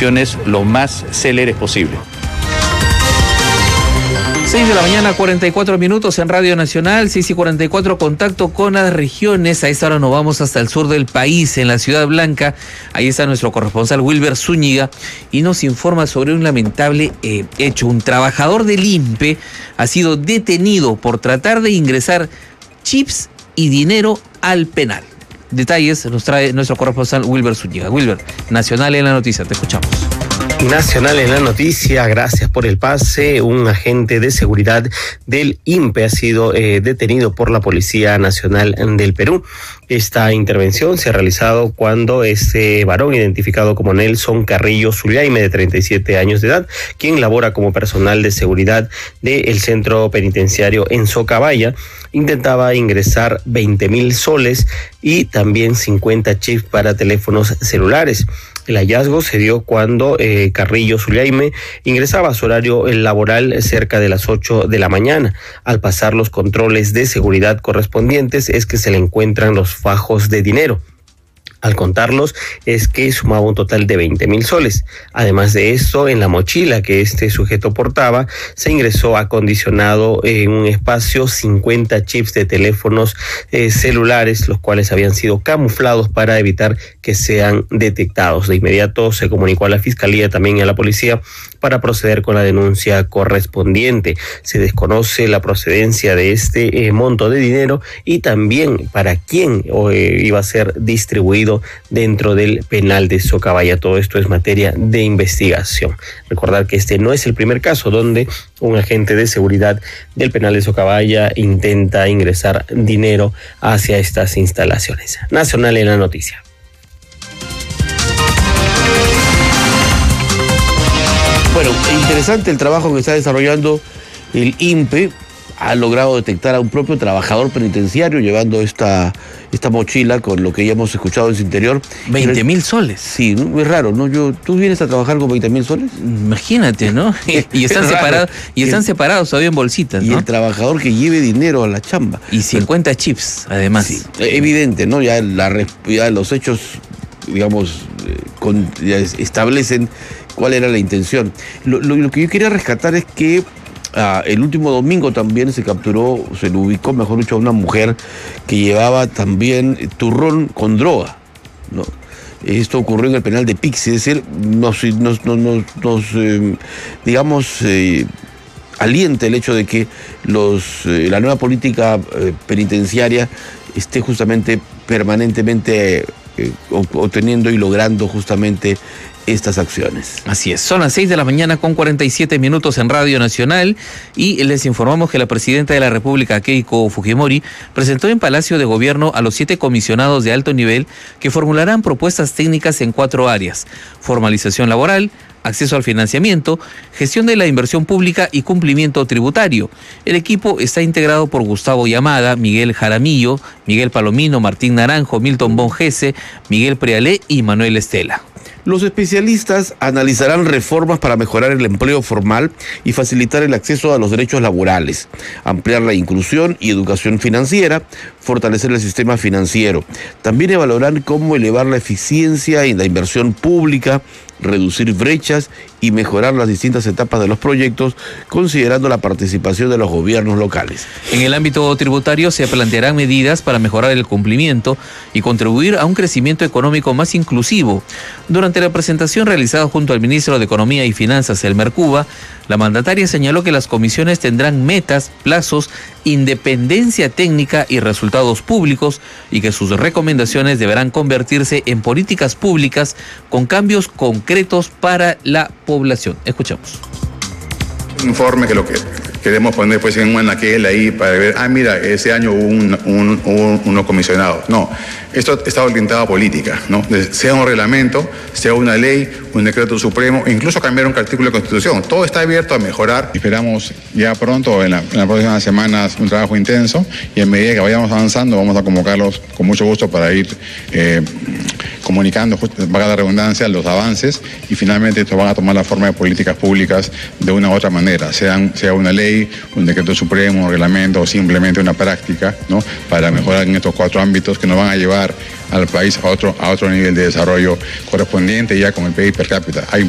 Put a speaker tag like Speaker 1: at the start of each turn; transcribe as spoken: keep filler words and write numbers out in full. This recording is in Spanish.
Speaker 1: soluciones lo más céleres posible.
Speaker 2: seis de la mañana, cuarenta y cuatro minutos en Radio Nacional, seis y cuarenta y cuatro, contacto con las regiones. A esta hora nos vamos hasta el sur del país, en la Ciudad Blanca. Ahí está nuestro corresponsal Wilber Zúñiga y nos informa sobre un lamentable eh, hecho. Un trabajador del I N P E ha sido detenido por tratar de ingresar chips y dinero al penal. Detalles nos trae nuestro corresponsal Wilber Zúñiga. Wilber, Nacional en la noticia, te escuchamos.
Speaker 3: Nacional en la noticia, gracias por el pase. Un agente de seguridad del I N P E ha sido eh, detenido por la Policía Nacional del Perú. Esta intervención se ha realizado cuando este varón, identificado como Nelson Carrillo Zuliaime, de treinta y siete años de edad, quien labora como personal de seguridad del centro penitenciario en Socabaya, intentaba ingresar veinte mil soles y también cincuenta chips para teléfonos celulares. El hallazgo se dio cuando eh, Carrillo Zuliaime ingresaba a su horario laboral cerca de las ocho de la mañana. Al pasar los controles de seguridad correspondientes es que se le encuentran los fajos de dinero. Al contarlos es que sumaba un total de veinte mil soles. Además de esto, en la mochila que este sujeto portaba, se ingresó acondicionado en un espacio cincuenta chips de teléfonos eh, celulares, los cuales habían sido camuflados para evitar que sean detectados. De inmediato se comunicó a la Fiscalía, también a la Policía, para proceder con la denuncia correspondiente. Se desconoce la procedencia de este eh, monto de dinero y también para quién eh, iba a ser distribuido dentro del penal de Socabaya. Todo esto es materia de investigación. Recordar que este no es el primer caso donde un agente de seguridad del penal de Socabaya intenta ingresar dinero hacia estas instalaciones. Nacional en la noticia.
Speaker 4: Bueno, interesante el trabajo que está desarrollando el I N P E. Ha logrado detectar a un propio trabajador penitenciario llevando esta, esta mochila con lo que ya hemos escuchado en su interior.
Speaker 2: veinte mil soles.
Speaker 4: Sí, ¿no? Es raro, ¿no? Yo, ¿tú vienes a trabajar con veinte mil soles?
Speaker 2: Imagínate, ¿no? Y están separados, y están separados todavía en bolsitas, ¿no?
Speaker 4: Y el trabajador que lleve dinero a la chamba.
Speaker 2: Y cincuenta chips, además.
Speaker 4: Sí, evidente, ¿no? Ya, la, ya los hechos, digamos, con, ya establecen cuál era la intención. Lo, lo, lo que yo quería rescatar es que Ah, el último domingo también se capturó, se le ubicó, mejor dicho, a una mujer que llevaba también turrón con droga, ¿no? Esto ocurrió en el penal de Pixi, es decir, nos, nos, nos, nos, nos eh, digamos, eh, alienta el hecho de que los, eh, la nueva política eh, penitenciaria esté justamente permanentemente eh, obteniendo y logrando justamente estas acciones.
Speaker 2: Así es, son las seis de la mañana con cuarenta y siete minutos en Radio Nacional y les informamos que la presidenta de la República, Keiko Fujimori, presentó en Palacio de Gobierno a los siete comisionados de alto nivel que formularán propuestas técnicas en cuatro áreas: formalización laboral, acceso al financiamiento, gestión de la inversión pública y cumplimiento tributario. El equipo está integrado por Gustavo Yamada, Miguel Jaramillo, Miguel Palomino, Martín Naranjo, Milton Bonjese, Miguel Prealé y Manuel Estela.
Speaker 4: Los especialistas analizarán reformas para mejorar el empleo formal y facilitar el acceso a los derechos laborales, ampliar la inclusión y educación financiera, fortalecer el sistema financiero. También evaluarán cómo elevar la eficiencia en la inversión pública, reducir brechas y mejorar las distintas etapas de los proyectos, considerando la participación de los gobiernos locales.
Speaker 2: En el ámbito tributario se plantearán medidas para mejorar el cumplimiento y contribuir a un crecimiento económico más inclusivo. Durante la presentación realizada junto al ministro de Economía y Finanzas, Elmer Cuba, la mandataria señaló que las comisiones tendrán metas, plazos, independencia técnica y resultados públicos, y que sus recomendaciones deberán convertirse en políticas públicas con cambios concretos para la población. Escuchamos.
Speaker 5: Un informe que lo que queremos poner pues en una naquel ahí para ver, ah, mira, ese año hubo un, un, un, unos comisionados. No, esto está orientado a política, ¿no? Sea un reglamento, sea una ley, un decreto supremo, incluso cambiar un artículo de Constitución. Todo está abierto a mejorar. Esperamos ya pronto, en, la, en las próximas semanas, un trabajo intenso, y en medida que vayamos avanzando vamos a convocarlos con mucho gusto para ir eh, comunicando, valga la redundancia, los avances, y finalmente estos van a tomar la forma de políticas públicas de una u otra manera, sean, sea una ley, un decreto supremo, un reglamento o simplemente una práctica, ¿no?, para mejorar en estos cuatro ámbitos que nos van a llevar al país a otro, a otro nivel de desarrollo correspondiente ya con el P I B per cápita. Hay